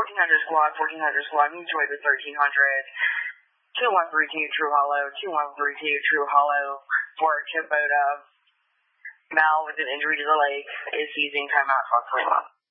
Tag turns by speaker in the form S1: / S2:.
S1: 1400 squad, 1400 squad, mutual to 1300. 2132 True Hollow, 2132 True Hollow for Timboda. Mal with an injury to the leg is using timeout for 21.